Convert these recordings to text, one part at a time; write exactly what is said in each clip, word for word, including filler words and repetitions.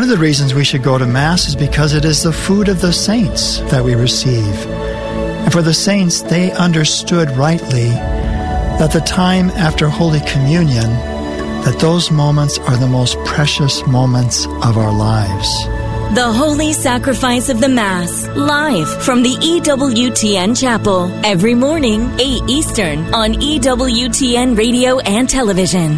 One of the reasons we should go to Mass is because it is the food of the saints that we receive. And for the saints, they understood rightly that the time after Holy Communion, that those moments are the most precious moments of our lives. The Holy Sacrifice of the Mass, live from the E W T N Chapel, every morning, eight Eastern, on E W T N Radio and Television.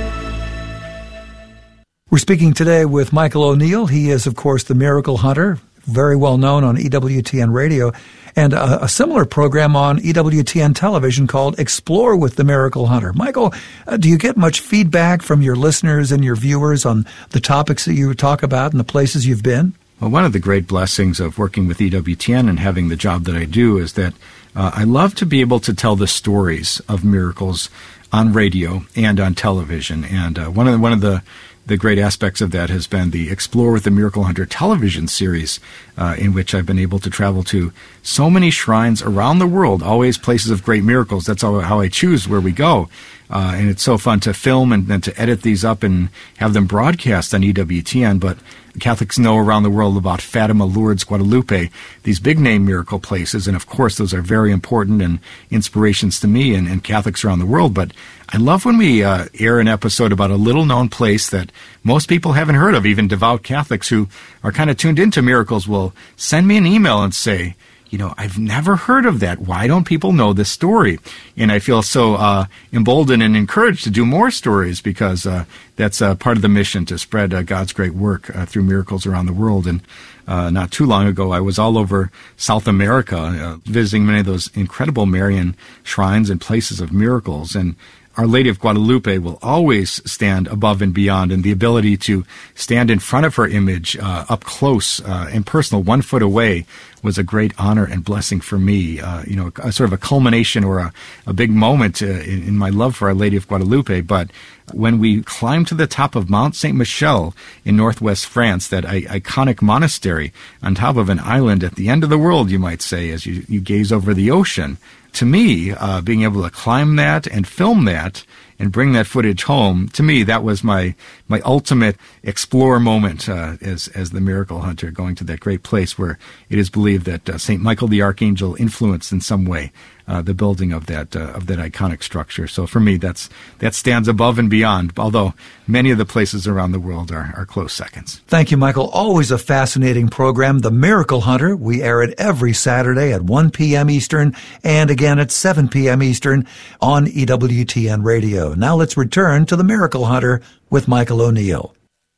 We're speaking today with Michael O'Neill. He is, of course, the Miracle Hunter, very well known on E W T N Radio, and a, a similar program on E W T N Television called Explore with the Miracle Hunter. Michael, uh, do you get much feedback from your listeners and your viewers on the topics that you talk about and the places you've been? Well, one of the great blessings of working with E W T N and having the job that I do is that uh, I love to be able to tell the stories of miracles on radio and on television. And uh, one of the, one of the The great aspects of that has been the Explore with the Miracle Hunter television series, uh, in which I've been able to travel to so many shrines around the world, always places of great miracles. That's how, how I choose where we go. Uh, and it's so fun to film and, and to edit these up and have them broadcast on E W T N. But Catholics know around the world about Fatima, Lourdes, Guadalupe, these big-name miracle places. And, of course, those are very important and inspirations to me and, and Catholics around the world. But I love when we uh, air an episode about a little-known place that most people haven't heard of. Even devout Catholics who are kind of tuned into miracles will send me an email and say, you know, I've never heard of that. Why don't people know this story? And I feel so uh, emboldened and encouraged to do more stories because uh, that's uh, part of the mission, to spread uh, God's great work uh, through miracles around the world. And uh, not too long ago, I was all over South America, uh, visiting many of those incredible Marian shrines and places of miracles. And Our Lady of Guadalupe will always stand above and beyond, and the ability to stand in front of her image uh, up close uh, and personal, one foot away, was a great honor and blessing for me. Uh, you know, a, a sort of a culmination or a, a big moment uh, in, in my love for Our Lady of Guadalupe. But when we climbed to the top of Mount Saint Michel in northwest France, that I- iconic monastery on top of an island at the end of the world, you might say, as you, you gaze over the ocean, to me, uh, being able to climb that and film that and bring that footage home, to me, that was my my ultimate explore moment uh, as as the Miracle Hunter, going to that great place where it is believed that uh, Saint Michael the Archangel influenced in some way uh, the building of that uh, of that iconic structure. So for me, that's that stands above and beyond, although many of the places around the world are, are close seconds. Thank you, Michael. Always a fascinating program, The Miracle Hunter. We air it every Saturday at one p.m. Eastern and again at seven p.m. Eastern on E W T N Radio. Now let's return to The Miracle Hunter with Michael O'Neill.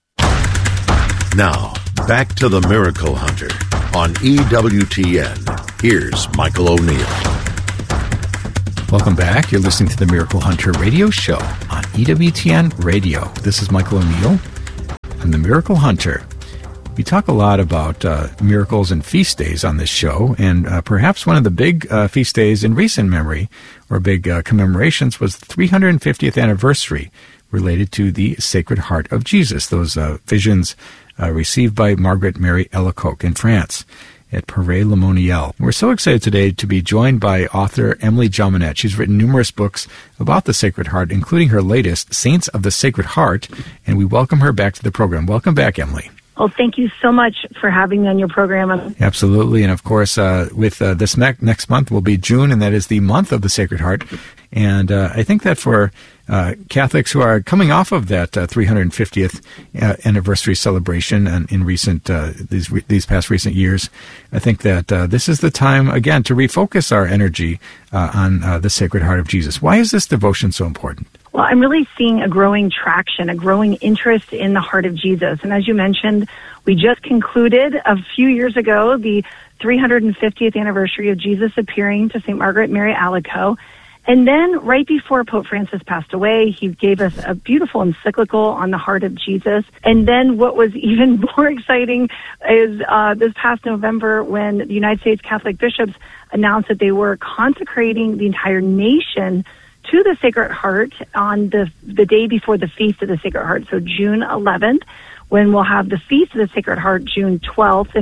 Now, back to The Miracle Hunter on E W T N. Here's Michael O'Neill. Welcome back. You're listening to the Miracle Hunter radio show on E W T N Radio. This is Michael O'Neill. I'm the Miracle Hunter. We talk a lot about uh, miracles and feast days on this show, and uh, perhaps one of the big uh, feast days in recent memory, or big uh, commemorations, was the three hundred fiftieth anniversary related to the Sacred Heart of Jesus, those uh, visions uh, received by Margaret Mary Alacoque in France at Paray-le-Monial. We're so excited today to be joined by author Emily Jaminet. She's written numerous books about the Sacred Heart, including her latest, Saints of the Sacred Heart, and we welcome her back to the program. Welcome back, Emily. Well, thank you so much for having me on your program. Absolutely. And of course, uh, with uh, this ne- next month will be June, and that is the month of the Sacred Heart. And uh, I think that for uh, Catholics who are coming off of that uh, three hundred fiftieth uh, anniversary celebration and in recent uh, these re- these past recent years, I think that uh, this is the time again to refocus our energy uh, on uh, the Sacred Heart of Jesus. Why is this devotion so important? Well, I'm really seeing a growing traction, a growing interest in the heart of Jesus. And as you mentioned, we just concluded a few years ago the three hundred fiftieth anniversary of Jesus appearing to Saint Margaret Mary Alacoque. And then right before Pope Francis passed away, he gave us a beautiful encyclical on the heart of Jesus. And then what was even more exciting is uh, this past November when the United States Catholic bishops announced that they were consecrating the entire nation to the Sacred Heart on the the day before the Feast of the Sacred Heart, so June eleventh, when we'll have the Feast of the Sacred Heart June twelfth. And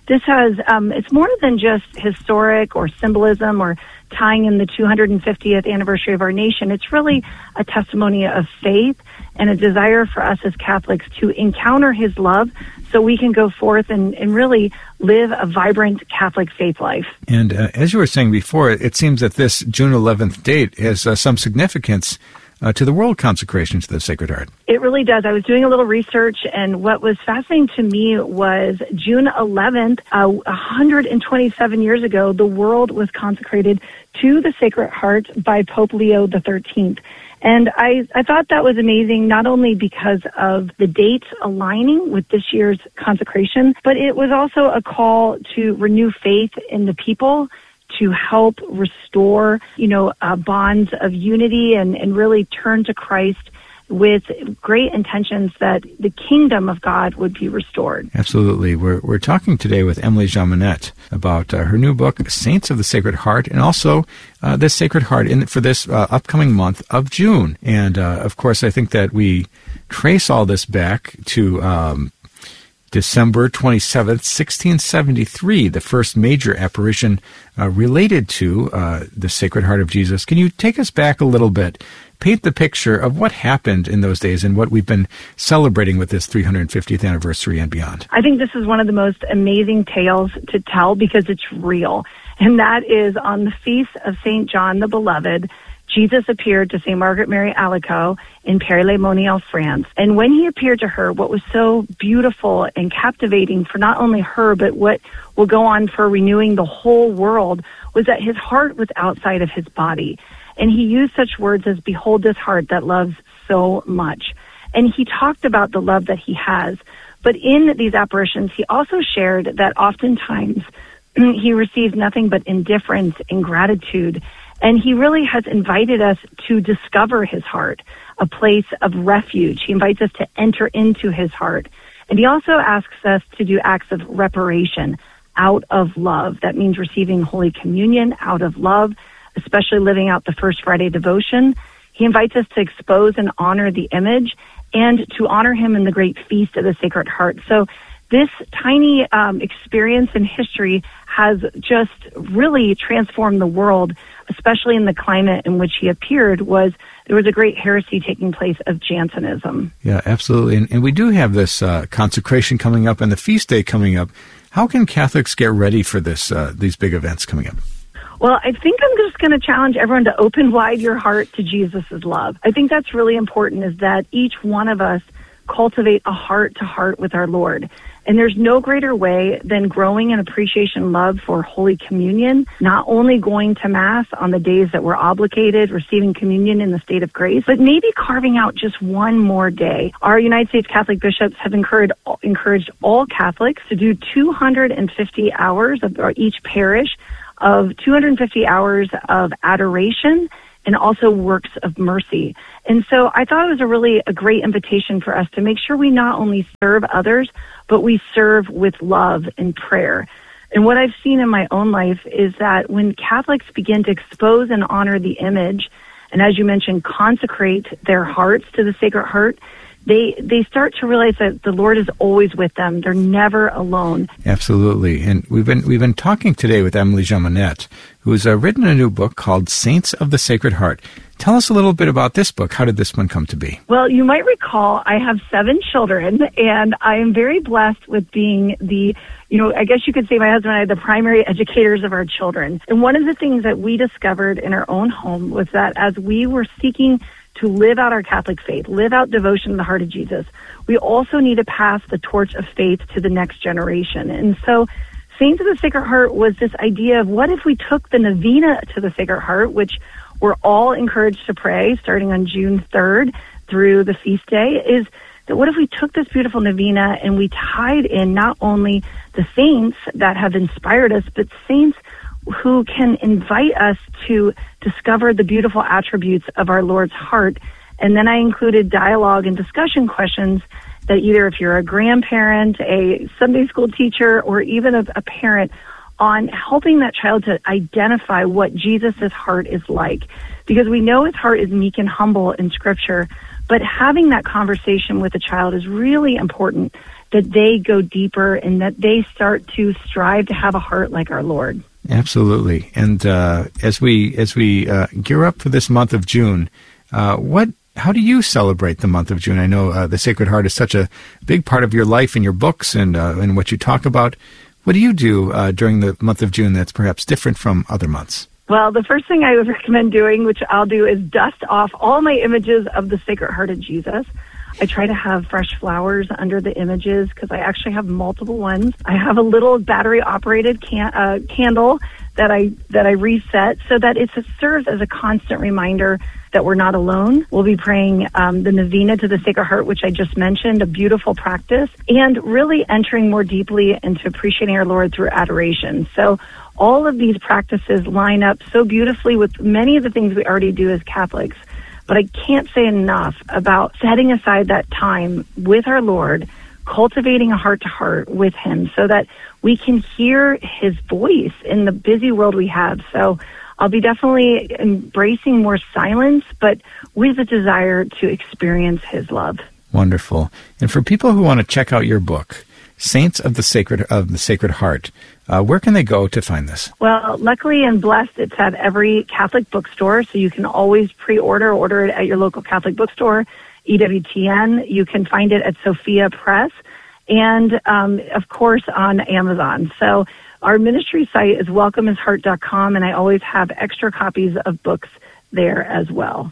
this has, um, it's more than just historic or symbolism or tying in the two hundred fiftieth anniversary of our nation. It's really a testimony of faith and a desire for us as Catholics to encounter his love so we can go forth and, and really live a vibrant Catholic faith life. And uh, as you were saying before, it seems that this June eleventh date has uh, some significance Uh, to the world consecration to the Sacred Heart. It really does. I was doing a little research, and what was fascinating to me was June eleventh, uh, one hundred twenty-seven years ago, the world was consecrated to the Sacred Heart by Pope Leo the thirteenth. And I, I thought that was amazing, not only because of the dates aligning with this year's consecration, but it was also a call to renew faith in the people, to help restore, you know, uh, bonds of unity and, and really turn to Christ with great intentions that the kingdom of God would be restored. Absolutely. We're we're talking today with Emily Jaminet about uh, her new book, Saints of the Sacred Heart, and also uh, the Sacred Heart in, for this uh, upcoming month of June. And, uh, of course, I think that we trace all this back to Um, December twenty-seventh, sixteen seventy-three, the first major apparition uh, related to uh, the Sacred Heart of Jesus. Can you take us back a little bit, paint the picture of what happened in those days and what we've been celebrating with this three hundred fiftieth anniversary and beyond? I think this is one of the most amazing tales to tell because it's real, and that is on the feast of Saint John the Beloved. Jesus appeared to Saint Margaret Mary Alacoque in Paray-le-Monial, France. And when he appeared to her, what was so beautiful and captivating for not only her, but what will go on for renewing the whole world, was that his heart was outside of his body. And he used such words as, "Behold this heart that loves so much." And he talked about the love that he has. But in these apparitions, he also shared that oftentimes he receives nothing but indifference and gratitude. And he really has invited us to discover his heart, a place of refuge. He invites us to enter into his heart. And he also asks us to do acts of reparation out of love. That means receiving Holy Communion out of love, especially living out the First Friday devotion. He invites us to expose and honor the image and to honor him in the great feast of the Sacred Heart. So this tiny um, experience in history has just really transformed the world, especially in the climate in which he appeared. Was there was a great heresy taking place of Jansenism. Yeah, absolutely. And, and we do have this uh, consecration coming up and the feast day coming up. How can Catholics get ready for this uh, these big events coming up? Well, I think I'm just going to challenge everyone to open wide your heart to Jesus' love. I think that's really important, is that each one of us cultivate a heart-to-heart with our Lord. And there's no greater way than growing in appreciation and love for Holy Communion, not only going to Mass on the days that we're obligated, receiving communion in the state of grace, but maybe carving out just one more day. Our United States Catholic bishops have encouraged, encouraged all Catholics to do two hundred fifty hours of each parish of two hundred fifty hours of adoration and also works of mercy. And so I thought it was a really a great invitation for us to make sure we not only serve others, but we serve with love and prayer. And what I've seen in my own life is that when Catholics begin to expose and honor the image, and as you mentioned, consecrate their hearts to the Sacred Heart, they they start to realize that the Lord is always with them. They're never alone. Absolutely. And we've been we've been talking today with Emily Jaminet, who has uh, written a new book called Saints of the Sacred Heart. Tell us a little bit about this book. How did this one come to be? Well, you might recall I have seven children, and I am very blessed with being the, you know, I guess you could say my husband and I are the primary educators of our children. And one of the things that we discovered in our own home was that as we were seeking to live out our Catholic faith, live out devotion to the heart of Jesus, we also need to pass the torch of faith to the next generation. And so Saints of the Sacred Heart was this idea of, what if we took the novena to the Sacred Heart, which we're all encouraged to pray starting on June third through the feast day, is that what if we took this beautiful novena and we tied in not only the saints that have inspired us, but saints who can invite us to discover the beautiful attributes of our Lord's heart. And then I included dialogue and discussion questions that either if you're a grandparent, a Sunday school teacher, or even a, a parent, on helping that child to identify what Jesus' heart is like. Because we know his heart is meek and humble in Scripture, But having that conversation with a child is really important, that they go deeper and that they start to strive to have a heart like our Lord. Absolutely. And uh, as we as we uh, gear up for this month of June, uh, what how do you celebrate the month of June? I know uh, the Sacred Heart is such a big part of your life and your books and uh, and what you talk about. What do you do uh, during the month of June that's perhaps different from other months? Well, the first thing I would recommend doing, which I'll do, is dust off all my images of the Sacred Heart of Jesus. I try to have fresh flowers under the images because I actually have multiple ones. I have a little battery-operated can- uh, candle that I that I reset so that it serves as a constant reminder that we're not alone. We'll be praying um, the Novena to the Sacred Heart, which I just mentioned, a beautiful practice, and really entering more deeply into appreciating our Lord through adoration. So all of these practices line up so beautifully with many of the things we already do as Catholics. But I can't say enough about setting aside that time with our Lord, cultivating a heart-to-heart with Him so that we can hear His voice in the busy world we have. So I'll be definitely embracing more silence, but with a desire to experience His love. Wonderful. And for people who want to check out your book, Saints of the Sacred of the Sacred Heart, uh, where can they go to find this? Well, luckily and blessed, it's at every Catholic bookstore, so you can always pre-order, order it at your local Catholic bookstore, E W T N. You can find it at Sophia Press, and um, of course on Amazon. So our ministry site is welcome is heart dot com, and I always have extra copies of books there as well.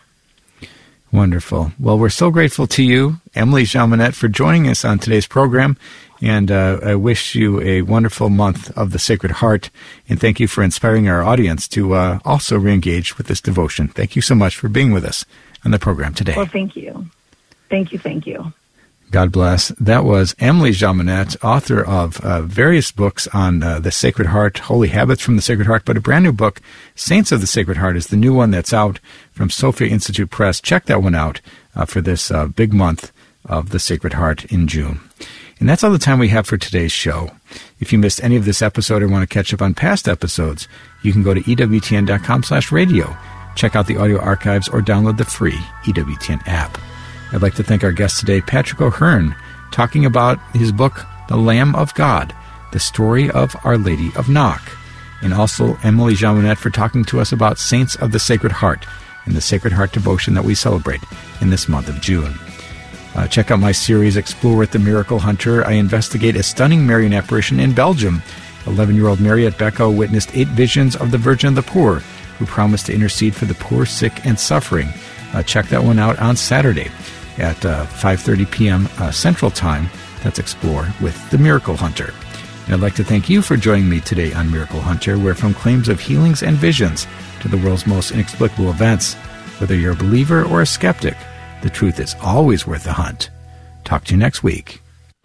Wonderful. Well, we're so grateful to you, Emily Jaminet, for joining us on today's program. And uh, I wish you a wonderful month of the Sacred Heart. And thank you for inspiring our audience to uh, also reengage with this devotion. Thank you so much for being with us on the program today. Well, thank you. Thank you, thank you. God bless. That was Emily Jaminet, author of uh, various books on uh, the Sacred Heart, Holy Habits from the Sacred Heart, but a brand new book, Saints of the Sacred Heart, is the new one that's out from Sophia Institute Press. Check that one out uh, for this uh, big month of the Sacred Heart in June. And that's all the time we have for today's show. If you missed any of this episode or want to catch up on past episodes, you can go to E W T N dot com slash radio, check out the audio archives, or download the free E W T N app. I'd like to thank our guest today, Patrick O'Hearn, talking about his book, The Lamb of God, The Story of Our Lady of Knock, and also Emily Jaminet for talking to us about Saints of the Sacred Heart and the Sacred Heart devotion that we celebrate in this month of June. Uh, check out my series, Explore with the Miracle Hunter. I investigate a stunning Marian apparition in Belgium. eleven-year-old Mariette Becco witnessed eight visions of the Virgin of the Poor, who promised to intercede for the poor, sick, and suffering. Uh, check that one out on Saturday at uh, five thirty p.m. Uh, Central Time. That's Explore with the Miracle Hunter. And I'd like to thank you for joining me today on Miracle Hunter, where from claims of healings and visions to the world's most inexplicable events, whether you're a believer or a skeptic, the truth is always worth the hunt. Talk to you next week.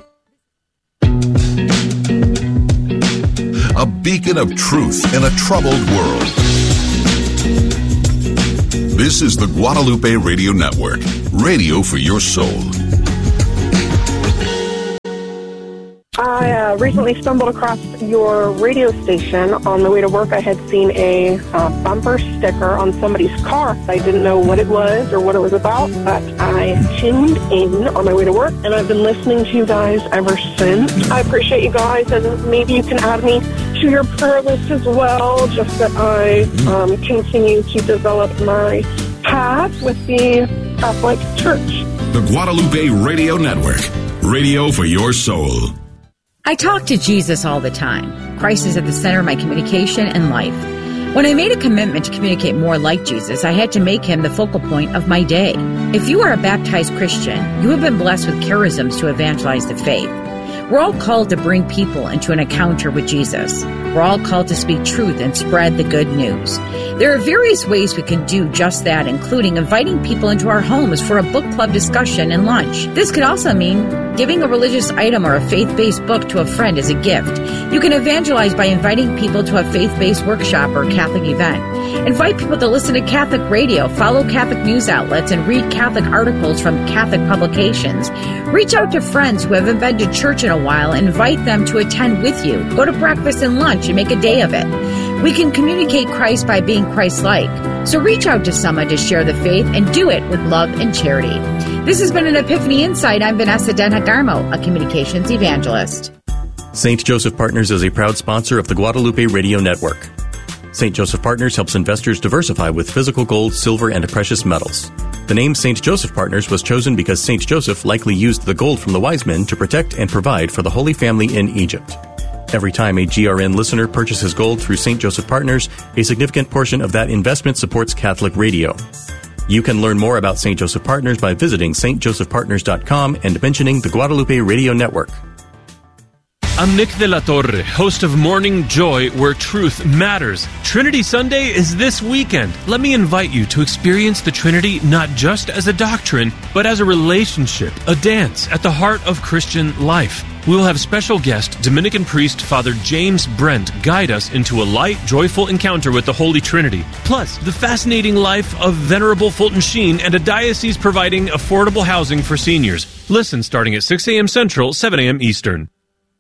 A beacon of truth in a troubled world. This is the Guadalupe Radio Network, radio for your soul. I uh, recently stumbled across your radio station. On my way to work, I had seen a uh, bumper sticker on somebody's car. I didn't know what it was or what it was about, but I tuned in on my way to work, and I've been listening to you guys ever since. I appreciate you guys, and maybe you can add me to your prayer list as well, just that I um, continue to develop my path with the Catholic Church. The Guadalupe Radio Network, radio for your soul. I talk to Jesus all the time. Christ is at the center of my communication and life. When I made a commitment to communicate more like Jesus, I had to make him the focal point of my day. If you are a baptized Christian, you have been blessed with charisms to evangelize the faith. We're all called to bring people into an encounter with Jesus. We're all called to speak truth and spread the good news. There are various ways we can do just that, including inviting people into our homes for a book club discussion and lunch. This could also mean giving a religious item or a faith-based book to a friend as a gift. You can evangelize by inviting people to a faith-based workshop or Catholic event. Invite people to listen to Catholic radio, follow Catholic news outlets, and read Catholic articles from Catholic publications. Reach out to friends who haven't been to church in a while and invite them to attend with you. Go to breakfast and lunch and make a day of it. We can communicate Christ by being Christ-like. So reach out to someone to share the faith and do it with love and charity. This has been an Epiphany Insight. I'm Vanessa Denhagarmo, a communications evangelist. Saint Joseph Partners is a proud sponsor of the Guadalupe Radio Network. Saint Joseph Partners helps investors diversify with physical gold, silver, and precious metals. The name Saint Joseph Partners was chosen because Saint Joseph likely used the gold from the wise men to protect and provide for the Holy Family in Egypt. Every time a G R N listener purchases gold through Saint Joseph Partners, a significant portion of that investment supports Catholic radio. You can learn more about Saint Joseph Partners by visiting s t joseph partners dot com and mentioning the Guadalupe Radio Network. I'm Nick de la Torre, host of Morning Joy, where truth matters. Trinity Sunday is this weekend. Let me invite you to experience the Trinity not just as a doctrine, but as a relationship, a dance at the heart of Christian life. We will have special guest, Dominican priest Father James Brent, guide us into a light, joyful encounter with the Holy Trinity. Plus, the fascinating life of Venerable Fulton Sheen and a diocese providing affordable housing for seniors. Listen starting at six a.m. Central, seven a.m. Eastern.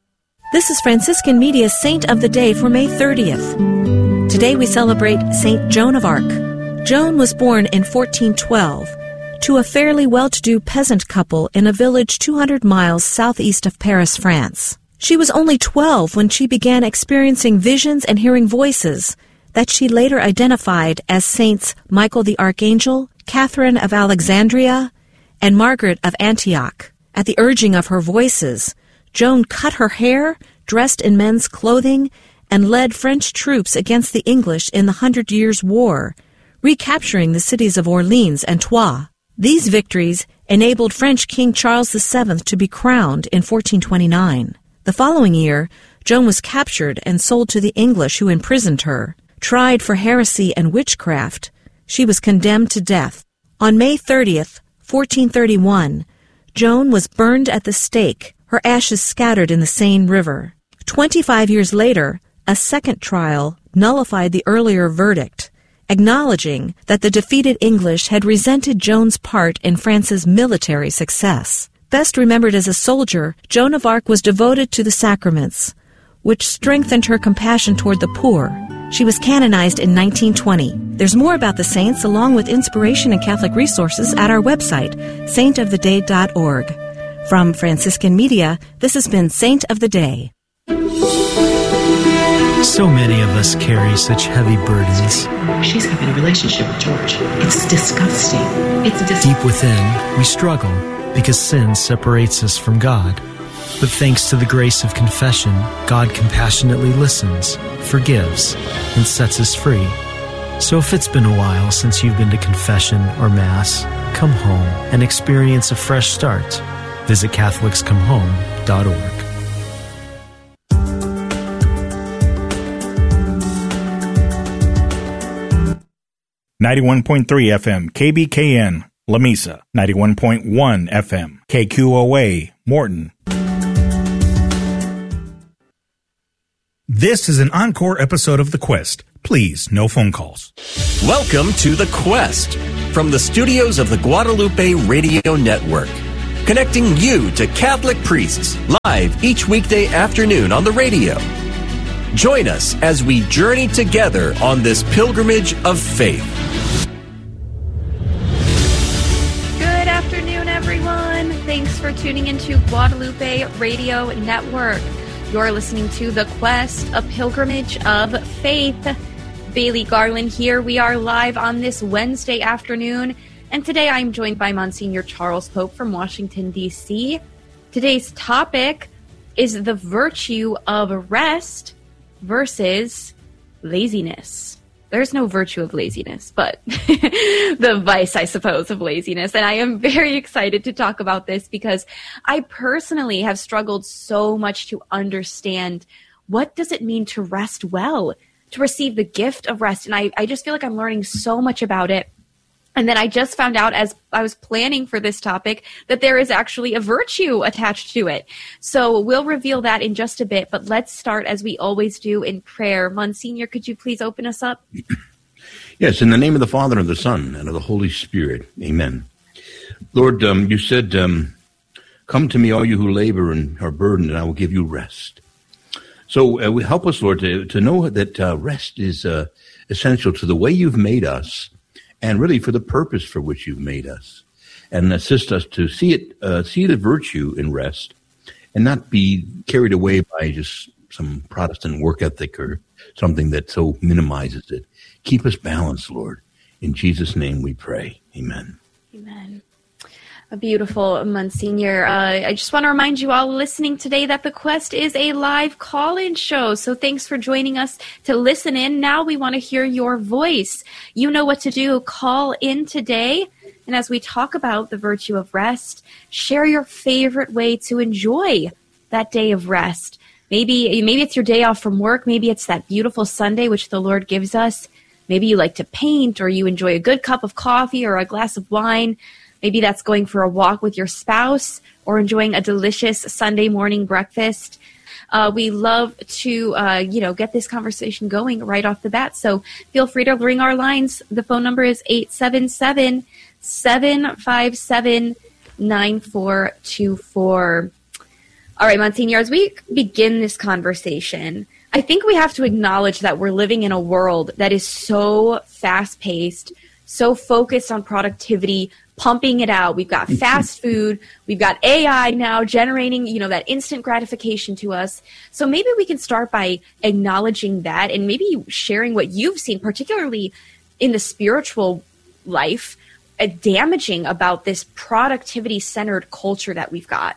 This is Franciscan Media's Saint of the Day for May thirtieth. Today we celebrate Saint Joan of Arc. Joan was born in fourteen twelve to a fairly well-to-do peasant couple in a village two hundred miles southeast of Paris, France. She was only twelve when she began experiencing visions and hearing voices that she later identified as Saints Michael the Archangel, Catherine of Alexandria, and Margaret of Antioch. At the urging of her voices, Joan cut her hair, dressed in men's clothing, and led French troops against the English in the Hundred Years' War, recapturing the cities of Orleans and Troyes. These victories enabled French King Charles the Seventh to be crowned in fourteen twenty-nine. The following year, Joan was captured and sold to the English, who imprisoned her. Tried for heresy and witchcraft, she was condemned to death. On May thirtieth, fourteen thirty-one, Joan was burned at the stake, her ashes scattered in the Seine River. Twenty-five years later, a second trial nullified the earlier verdict, acknowledging that the defeated English had resented Joan's part in France's military success. Best remembered as a soldier, Joan of Arc was devoted to the sacraments, which strengthened her compassion toward the poor. She was canonized in nineteen twenty. There's more about the saints, along with inspiration and Catholic resources, at our website, saint of the day dot org. From Franciscan Media, this has been Saint of the Day. So many of us carry such heavy burdens. She's having a relationship with George. It's disgusting. It's dis- Deep within, we struggle because sin separates us from God. But thanks to the grace of confession, God compassionately listens, forgives, and sets us free. So if it's been a while since you've been to confession or Mass, come home and experience a fresh start. Visit Catholics Come Home dot org. ninety-one point three F M, K B K N, La Mesa. ninety-one point one F M, K Q O A, Morton. This is an encore episode of The Quest. Please, no phone calls. Welcome to The Quest from the studios of the Guadalupe Radio Network, connecting you to Catholic priests live each weekday afternoon on the radio. Join us as we journey together on this pilgrimage of faith. Good afternoon, everyone. Thanks for tuning into Guadalupe Radio Network. You're listening to The Quest, a pilgrimage of faith. Bailey Garland here. We are live on this Wednesday afternoon, and today I'm joined by Monsignor Charles Pope from Washington, D C Today's topic is the virtue of rest versus laziness. There's no virtue of laziness, but the vice, I suppose, of laziness. And I am very excited to talk about this because I personally have struggled so much to understand what does it mean to rest well, to receive the gift of rest. And I, I just feel like I'm learning so much about it. And then I just found out as I was planning for this topic that there is actually a virtue attached to it. So we'll reveal that in just a bit, but let's start as we always do in prayer. Monsignor, could you please open us up? Yes, in the name of the Father, and of the Son, and of the Holy Spirit. Amen. Lord, um, you said, um, come to me, all you who labor and are burdened, and I will give you rest. So uh, we help us, Lord, to, to know that uh, rest is uh, essential to the way you've made us and really for the purpose for which you've made us. And assist us to see it, uh, see the virtue in rest and not be carried away by just some Protestant work ethic or something that so minimizes it. Keep us balanced, Lord. In Jesus' name we pray. Amen. Amen. A beautiful Monsignor. Uh, I just want to remind you all listening today that The Quest is a live call-in show. So thanks for joining us to listen in. Now we want to hear your voice. You know what to do. Call in today. And as we talk about the virtue of rest, share your favorite way to enjoy that day of rest. Maybe, maybe it's your day off from work. Maybe it's that beautiful Sunday which the Lord gives us. Maybe you like to paint, or you enjoy a good cup of coffee or a glass of wine. Maybe that's going for a walk with your spouse or enjoying a delicious Sunday morning breakfast. Uh, we love to, uh, you know, get this conversation going right off the bat. So feel free to ring our lines. The phone number is eight seven seven, seven five seven, nine four two four. All right, Monsignor, as we begin this conversation, I think we have to acknowledge that we're living in a world that is so fast-paced, so focused on productivity, pumping it out. We've got fast food. We've got A I now generating, you know, that instant gratification to us. So maybe we can start by acknowledging that and maybe sharing what you've seen, particularly in the spiritual life, uh, damaging about this productivity-centered culture that we've got.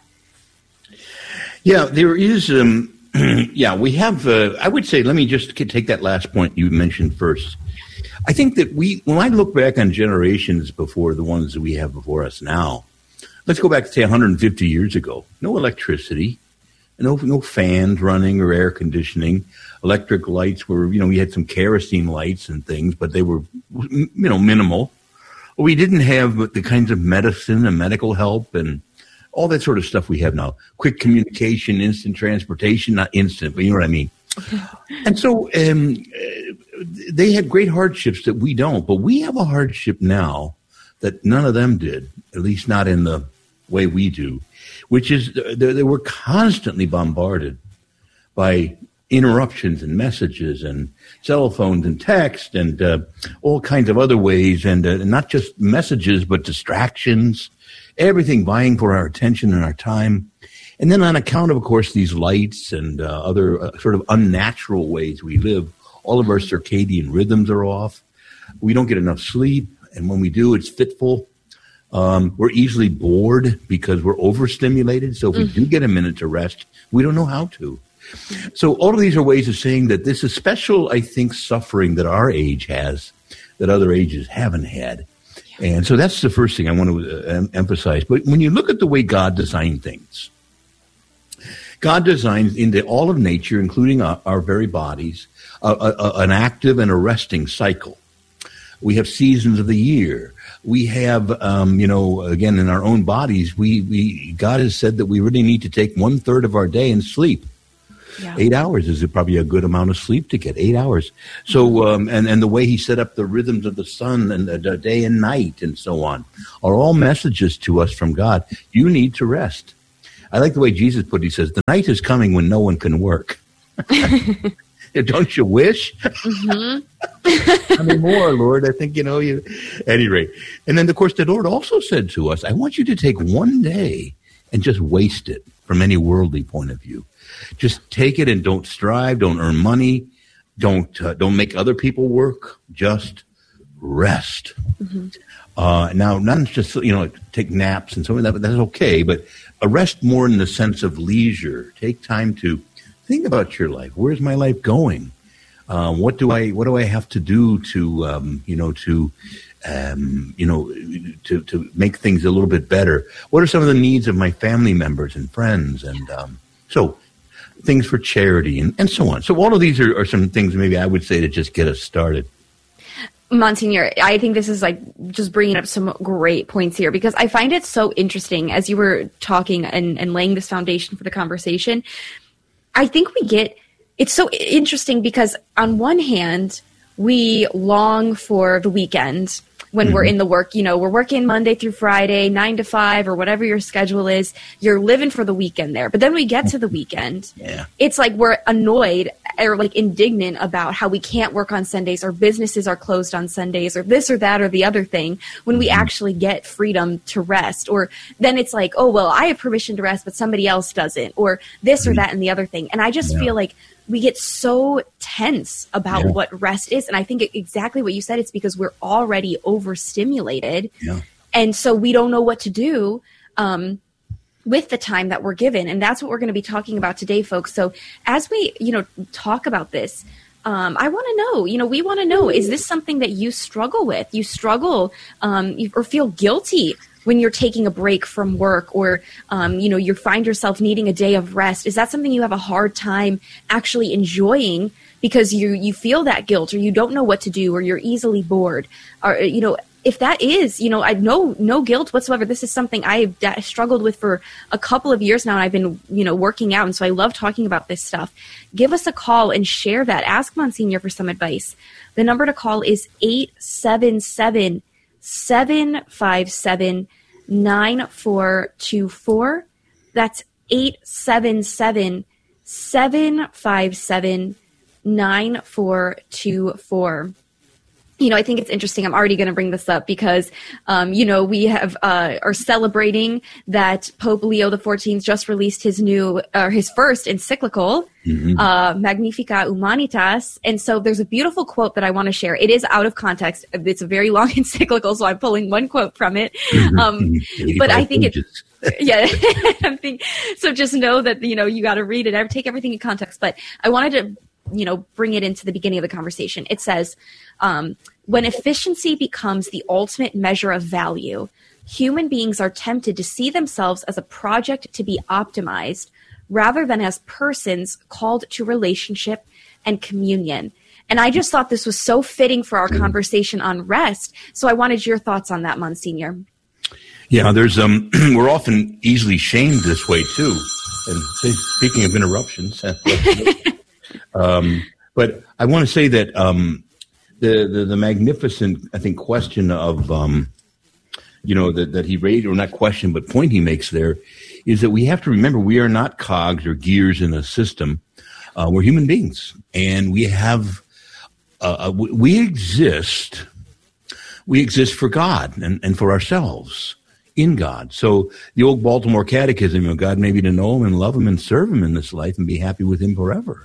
Yeah, there is, um, yeah, we have, uh, I would say, let me just take that last point you mentioned first. I think that we, when I look back on generations before the ones that we have before us now, let's go back to say one hundred fifty years ago. No electricity, no no fans running or air conditioning. Electric lights were, you know, we had some kerosene lights and things, but they were, you know, minimal. We didn't have the kinds of medicine and medical help and all that sort of stuff we have now. Quick communication, instant transportation, not instant, but you know what I mean. And so um, they had great hardships that we don't, but we have a hardship now that none of them did, at least not in the way we do, which is they, they were constantly bombarded by interruptions and messages and cell phones and text and uh, all kinds of other ways, and uh, not just messages, but distractions, everything vying for our attention and our time. And then on account of, of course, these lights and uh, other uh, sort of unnatural ways we live, all of our circadian rhythms are off. We don't get enough sleep. And when we do, it's fitful. Um, we're easily bored because we're overstimulated. So if we do get a minute to rest, we don't know how to. So all of these are ways of saying that this is special, I think, suffering that our age has that other ages haven't had. And so that's the first thing I want to uh, emphasize. But when you look at the way God designed things, God designs into all of nature, including our, our very bodies, uh, uh, an active and a resting cycle. We have seasons of the year. We have, um, you know, again, in our own bodies, we, we God has said that we really need to take one third of our day and sleep. Yeah. Eight hours is probably a good amount of sleep to get, eight hours. So, um, and, and the way he set up the rhythms of the sun and the, the day and night and so on are all messages to us from God. You need to rest. I like the way Jesus put it. He says, the night is coming when no one can work. Don't you wish? Mm-hmm. I mean, more, Lord. I think, you know, you, at any rate. And then, of course, the Lord also said to us, I want you to take one day and just waste it from any worldly point of view. Just take it and don't strive, don't earn money, don't uh, don't make other people work. Just rest. Mm-hmm. Uh, now, not just, you know, take naps and so on, that, that's okay, but a rest more in the sense of leisure. Take time to think about your life. Where's my life going? Um, what do I what do I have to do to um, you know to um, you know to to make things a little bit better? What are some of the needs of my family members and friends? And um, so things for charity and, and so on. So all of these are, are some things maybe I would say to just get us started. Monsignor, I think this is like just bringing up some great points here, because I find it so interesting as you were talking and, and laying this foundation for the conversation. I think we get, it's so interesting because on one hand, we long for the weekend when Mm-hmm. we're in the work, you know, we're working Monday through Friday, nine to five or whatever your schedule is. You're living for the weekend there. But then we get to the weekend. Yeah. It's like we're annoyed or like indignant about how we can't work on Sundays or businesses are closed on Sundays or this or that or the other thing when we actually get freedom to rest. Or then it's like, oh, well, I have permission to rest, but somebody else doesn't, or this or that and the other thing. And I just Yeah. feel like we get so tense about Yeah. what rest is. And I think it, exactly what you said, it's because we're already overstimulated. Yeah. And so we don't know what to do um, with the time that we're given. And that's what we're going to be talking about today, folks. So as we, you know, talk about this, um, I want to know, you know, we want to know, is this something that you struggle with? You struggle um, you, or feel guilty when you're taking a break from work, or, um, you know, you find yourself needing a day of rest? Is that something you have a hard time actually enjoying because you, you feel that guilt, or you don't know what to do, or you're easily bored? Or, you know, if that is, you know, I no, no guilt whatsoever. This is something I've da- struggled with for a couple of years now, and I've been, you know, working out. And so I love talking about this stuff. Give us a call and share that. Ask Monsignor for some advice. The number to call is eight seven seven, seven five seven, nine four two four. That's eight seven seven, seven five seven, nine four two four. You know, I think it's interesting. I'm already going to bring this up because, um, you know, we have uh, are celebrating that Pope Leo the fourteenth just released his new, or his first encyclical, mm-hmm. uh, Magnificat Humanitas. And so there's a beautiful quote that I want to share. It is out of context. It's a very long encyclical, so I'm pulling one quote from it. Um, but I think it, yeah, I'm thinking, so just know that, you know, you got to read it. I take everything in context. But I wanted to, you know, bring it into the beginning of the conversation. It says, um, when efficiency becomes the ultimate measure of value, human beings are tempted to see themselves as a project to be optimized rather than as persons called to relationship and communion. And I just thought this was so fitting for our conversation on rest. So I wanted your thoughts on that, Monsignor. Yeah, there's um, we're often easily shamed this way too. And speaking of interruptions, um, but I want to say that um, the, the the magnificent, I think, question of um, you know that that he raised, or not question, but point he makes there, is that we have to remember we are not cogs or gears in a system. Uh, we're human beings, and we have uh, we exist. We exist for God and, and for ourselves in God. So the old Baltimore Catechism, you know, God made me to know Him and love Him and serve Him in this life and be happy with Him forever.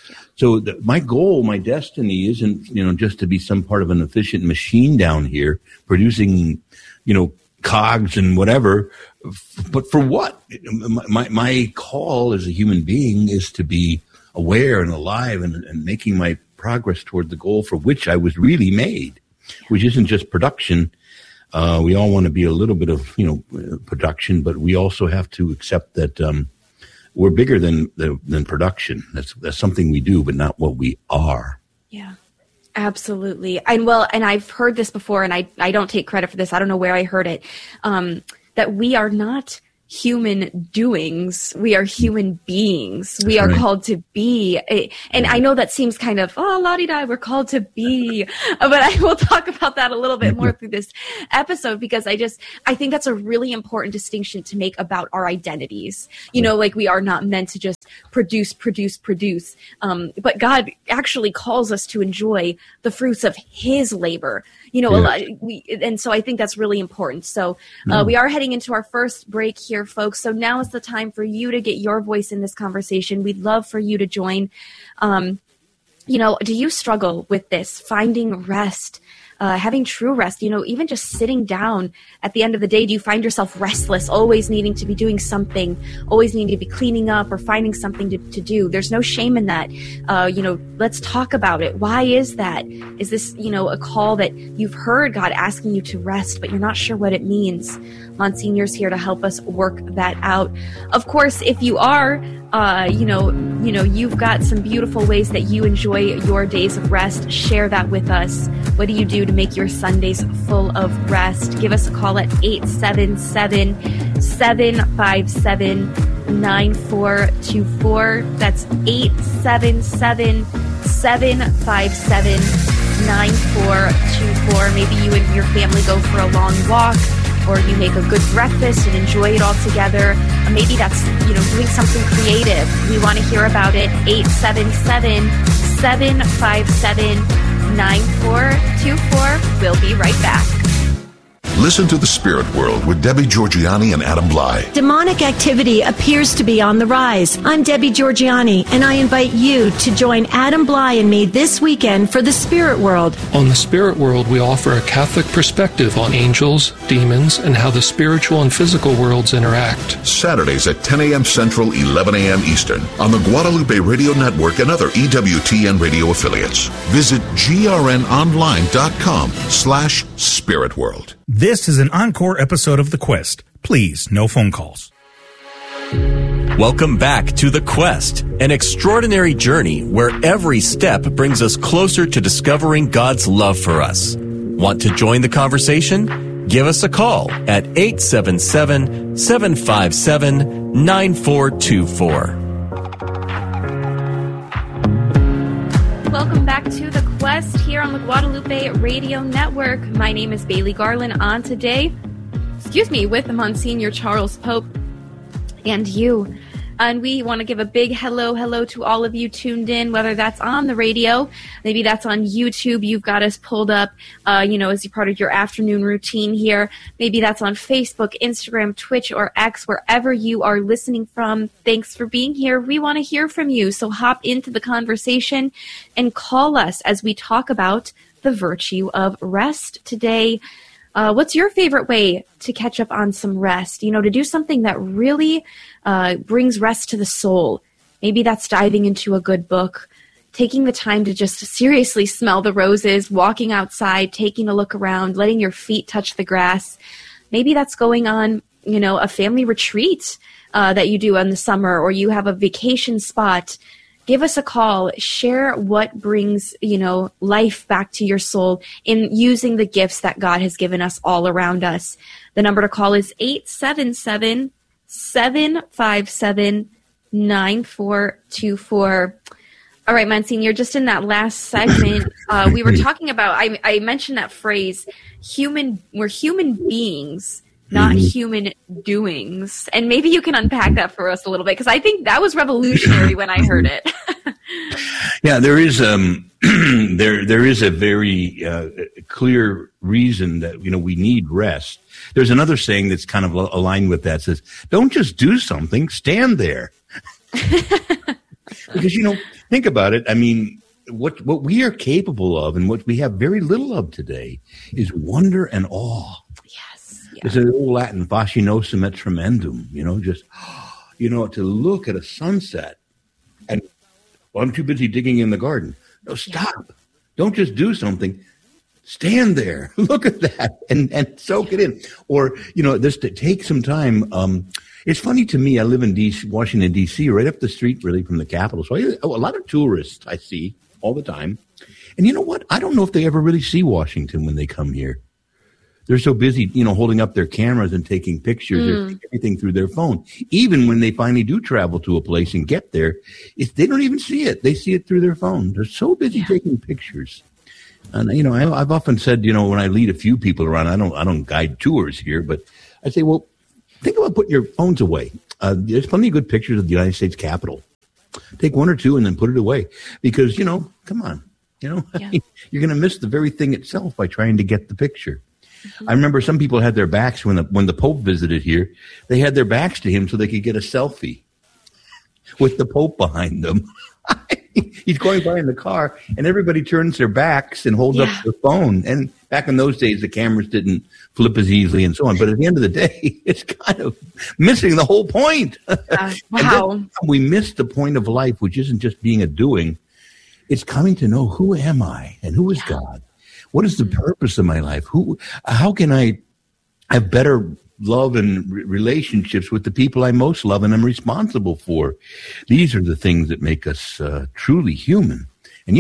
So the, my goal, my destiny isn't, you know, just to be some part of an efficient machine down here producing, you know, cogs and whatever. But for what? My, my call as a human being is to be aware and alive and, and making my progress toward the goal for which I was really made, which isn't just production. Uh, we all want to be a little bit of, you know, production, but we also have to accept that um, we're bigger than than production. That's that's something we do, but not what we are. Yeah, absolutely. And well, and I've heard this before, and I, I don't take credit for this. I don't know where I heard it, um, that we are not human doings. We are human beings. We are right. called to be. And I know that seems kind of, oh, la-di-da, we're called to be. But I will talk about that a little bit more through this episode, because I just, I think that's a really important distinction to make about our identities. You know, like we are not meant to just produce, produce, produce. Um, but God actually calls us to enjoy the fruits of His labor. You know, yeah. a lot, we, and so I think that's really important. So uh, mm. we are heading into our first break here, folks. So now is the time for you to get your voice in this conversation. We'd love for you to join. Um, you know, do you struggle with this, finding rest, uh, having true rest? You know, even just sitting down at the end of the day, do you find yourself restless, always needing to be doing something, always needing to be cleaning up or finding something to, to do? There's no shame in that. Uh, you know, let's talk about it. Why is that? Is this, you know, a call that you've heard God asking you to rest, but you're not sure what it means? Monsignor's here to help us work that out. Of course, if you are, uh, you know, you know, you've got some beautiful ways that you enjoy your days of rest. Share that with us. What do you do to make your Sundays full of rest? Give us a call at eight seven seven, seven five seven, nine four two four. That's eight seven seven, seven five seven, nine four two four. Maybe you and your family go for a long walk, or you make a good breakfast and enjoy it all together. Or maybe that's, you know, doing something creative. We want to hear about it. eight seven seven, seven five seven, nine four two four. We'll be right back. Listen to The Spirit World with Debbie Georgianni and Adam Bly. Demonic activity appears to be on the rise. I'm Debbie Georgianni, and I invite you to join Adam Bly and me this weekend for The Spirit World. On The Spirit World, we offer a Catholic perspective on angels, demons, and how the spiritual and physical worlds interact. Saturdays at ten a.m. Central, eleven a.m. Eastern on the Guadalupe Radio Network and other E W T N radio affiliates. Visit grnonline.com slash Spirit World. This is an encore episode of The Quest. Please, no phone calls. Welcome back to The Quest, an extraordinary journey where every step brings us closer to discovering God's love for us. Want to join the conversation? Give us a call at eight seven seven, seven five seven, nine four two four. Welcome back to The Quest here on the Guadalupe Radio Network. My name is Bailey Garland. On today, excuse me, with Monsignor Charles Pope and you. And we want to give a big hello, hello to all of you tuned in, whether that's on the radio, maybe that's on YouTube. You've got us pulled up, uh, you know, as part of your afternoon routine here. Maybe that's on Facebook, Instagram, Twitch, or X, wherever you are listening from. Thanks for being here. We want to hear from you. So hop into the conversation and call us as we talk about the virtue of rest today. Uh, what's your favorite way to catch up on some rest? You know, to do something that really uh, brings rest to the soul. Maybe that's diving into a good book, taking the time to just seriously smell the roses, walking outside, taking a look around, letting your feet touch the grass. Maybe that's going on, you know, a family retreat uh, that you do in the summer, or you have a vacation spot. Give us a call. Share what brings, you know, life back to your soul in using the gifts that God has given us all around us. The number to call is eight seven seven, seven five seven, nine four two four. All right, Monsignor, just in that last segment, uh, we were talking about, I, I mentioned that phrase, human, we're human beings, not mm-hmm. human doings. And maybe you can unpack that for us a little bit, because I think that was revolutionary when I heard it. Yeah, there is um, there there is a very uh, clear reason that, you know, we need rest. There's another saying that's kind of aligned with that. It says, don't just do something, stand there. Because, you know, think about it. I mean, what what we are capable of and what we have very little of today is wonder and awe. Yeah. It's an old Latin, fascinosum et tremendum, you know, just, you know, to look at a sunset and, well, I'm too busy digging in the garden. No, stop. Don't just do something. Stand there. Look at that and, and soak it in. Or, you know, just to take some time. Um, it's funny to me, I live in D C, Washington, D C, right up the street, really, from the Capitol. So I, a lot of tourists I see all the time. And you know what? I don't know if they ever really see Washington when they come here. They're so busy, you know, holding up their cameras and taking pictures, mm. They're taking everything through their phone. Even when they finally do travel to a place and get there, if they don't even see it. They see it through their phone. They're so busy yeah. taking pictures. And, you know, I, I've often said, you know, when I lead a few people around, I don't, I don't guide tours here, but I say, well, think about putting your phones away. Uh, there's plenty of good pictures of the United States Capitol. Take one or two and then put it away, because, you know, come on, you know, yeah. you're going to miss the very thing itself by trying to get the picture. Mm-hmm. I remember some people had their backs when the when the Pope visited here. They had their backs to him so they could get a selfie with the Pope behind them. He's going by in the car, and everybody turns their backs and holds yeah. up their phone. And back in those days, the cameras didn't flip as easily and so on. But at the end of the day, it's kind of missing the whole point. Uh, wow. We miss the point of life, which isn't just being a doing. It's coming to know, who am I and who is yeah. God? What is the purpose of my life? Who? How can I have better love and re- relationships with the people I most love and I'm responsible for? These are the things that make us uh, truly human. And yes,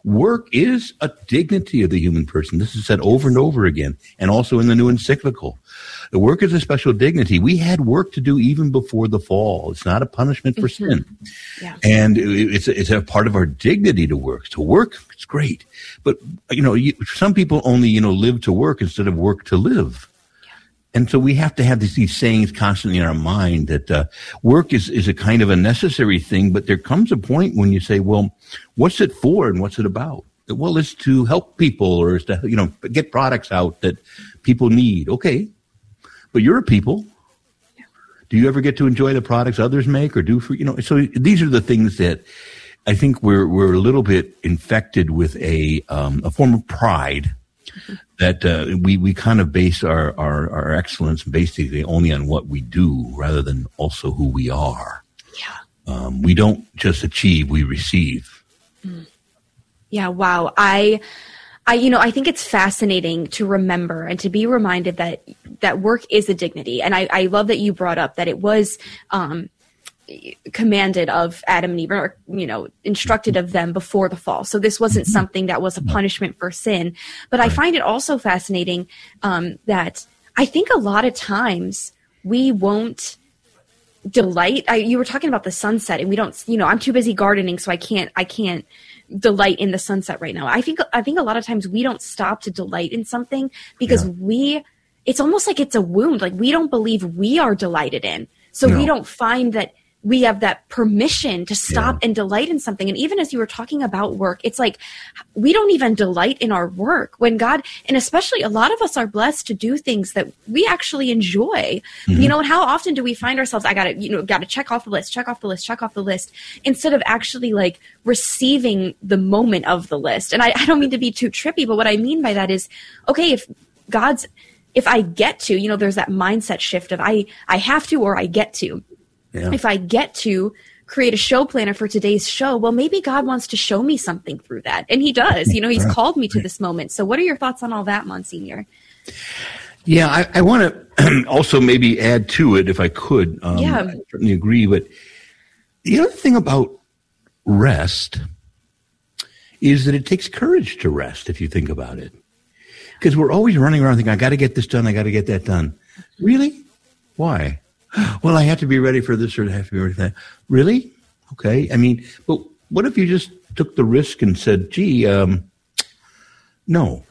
work is a dignity of the human person. This is said over and over again, and also in the new encyclical. The work is a special dignity. We had work to do even before the fall. It's not a punishment for mm-hmm. sin. Yeah. And it's a, it's a part of our dignity to work. To work, it's great. But, you know, you, some people only, you know, live to work instead of work to live. And so we have to have these, these sayings constantly in our mind that uh, work is, is a kind of a necessary thing, but there comes a point when you say, well, what's it for and what's it about? Well, it's to help people, or it's to, you know, get products out that people need. Okay. But you're a people. Do you ever get to enjoy the products others make or do for, you know, so these are the things that I think we're, we're a little bit infected with a, um, a form of pride. Mm-hmm. That uh, we, we kind of base our, our, our excellence basically only on what we do rather than also who we are. Yeah. Um, we don't just achieve, we receive. Mm. Yeah, wow. I, I, you know, I think it's fascinating to remember and to be reminded that, that work is a dignity. And I, I love that you brought up that it was, um, commanded of Adam and Eve, or, you know, instructed of them before the fall. So this wasn't something that was a punishment for sin. But I find it also fascinating um, that I think a lot of times we won't delight. I, you were talking about the sunset, and we don't, you know, I'm too busy gardening, so I can't, I can't delight in the sunset right now. I think, I think a lot of times we don't stop to delight in something because yeah. we, it's almost like it's a wound. Like we don't believe we are delighted in. So no. we don't find that we have that permission to stop yeah. and delight in something. And even as you were talking about work, it's like we don't even delight in our work when God, and especially a lot of us are blessed to do things that we actually enjoy. Mm-hmm. You know, and how often do we find ourselves, I got to, you know, got to check off the list, check off the list, check off the list, instead of actually like receiving the moment of the list. And I, I don't mean to be too trippy, but what I mean by that is, okay, if God's, if I get to, you know, there's that mindset shift of I, I have to, or I get to. Yeah. If I get to create a show planner for today's show, well, maybe God wants to show me something through that. And he does. You know, he's right. called me to this moment. So what are your thoughts on all that, Monsignor? Yeah, I, I want to also maybe add to it, if I could. Um, yeah. I certainly agree. But the other thing about rest is that it takes courage to rest, if you think about it. Because we're always running around thinking, I got to get this done, I got to get that done. Really? Why? Well, I have to be ready for this or I have to be ready for that. Really? Okay. I mean, but what if you just took the risk and said, gee, um, no.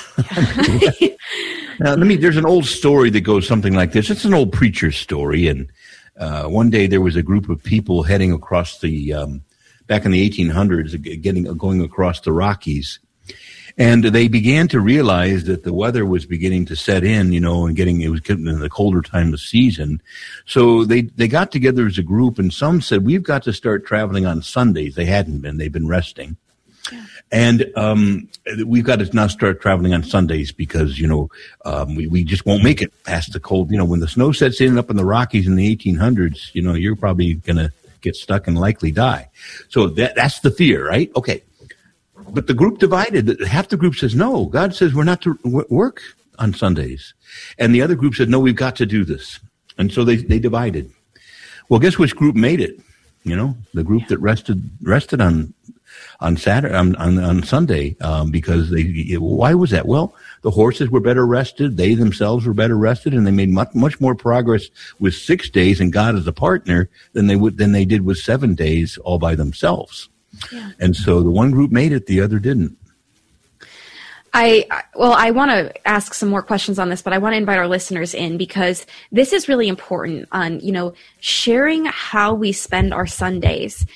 Now, let me, there's an old story that goes something like this. It's an old preacher's story. And uh, one day there was a group of people heading across the, um, back in the eighteen hundreds, getting going across the Rockies. And they began to realize that the weather was beginning to set in, you know, and getting, it was getting in the colder time of the season. So they, they got together as a group, and some said, we've got to start traveling on Sundays. They hadn't been, they've been resting. Yeah. And, um, we've got to now start traveling on Sundays because, you know, um, we, we just won't make it past the cold. You know, when the snow sets in up in the Rockies in the eighteen hundreds, you know, you're probably going to get stuck and likely die. So that, that's the fear, right? Okay. But the group divided. Half the group says, no, God says we're not to w- work on Sundays. And the other group said, no, we've got to do this. And so they, they divided. Well, guess which group made it? You know, the group yeah. that rested rested on on Saturday, on, on, on Sunday, um, because they, why was that? Well, the horses were better rested. They themselves were better rested, and they made much, much more progress with six days and God as a partner than they would, than they did with seven days all by themselves. Yeah. And so the one group made it, the other didn't. I, well, I want to ask some more questions on this, but I want to invite our listeners in because this is really important on, you know, sharing how we spend our Sundays.